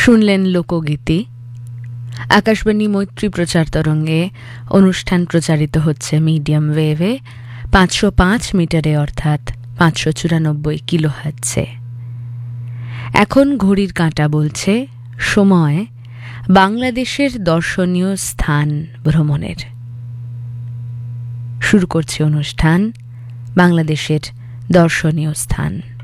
শুনলেন লোকগীতি। আকাশবাণী মৈত্রী প্রচার তরঙ্গে অনুষ্ঠান প্রচারিত হচ্ছে মিডিয়াম ওয়েভে 505 মিটারে, অর্থাৎ 594 কিলোহার্টজে। এখন ঘড়ির কাঁটা বলছে সময় বাংলাদেশের দর্শনীয় স্থান ভ্রমণের। শুরু করছি অনুষ্ঠান বাংলাদেশের দর্শনীয় স্থান।